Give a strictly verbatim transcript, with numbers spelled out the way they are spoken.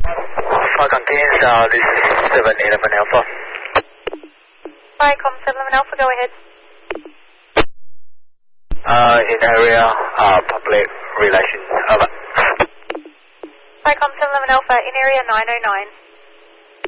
Flight contains, uh, this is seven eleven Alpha. Viacom seven eleven Alpha, go ahead. Uh, in area, uh, public relations, over. Viacom seven eleven Alpha, in area nine oh nine.